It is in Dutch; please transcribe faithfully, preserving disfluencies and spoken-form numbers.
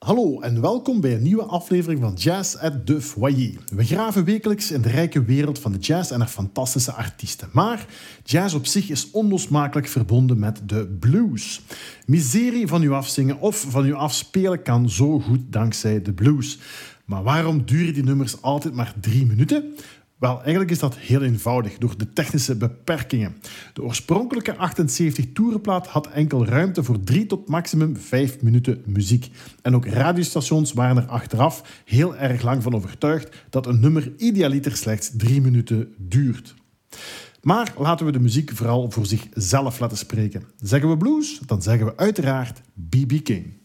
Hallo en welkom bij een nieuwe aflevering van Jazz at the Foyer. We graven wekelijks in de rijke wereld van de jazz en haar fantastische artiesten. Maar jazz op zich is onlosmakelijk verbonden met de blues. Miserie van u afzingen of van u afspelen kan zo goed dankzij de blues. Maar waarom duren die nummers altijd maar drie minuten? Wel, eigenlijk is dat heel eenvoudig, door de technische beperkingen. De oorspronkelijke achtenzeventig toerenplaat had enkel ruimte voor drie tot maximum vijf minuten muziek. En ook radiostations waren er achteraf heel erg lang van overtuigd dat een nummer idealiter slechts drie minuten duurt. Maar laten we de muziek vooral voor zichzelf laten spreken. Zeggen we blues, dan zeggen we uiteraard B B King.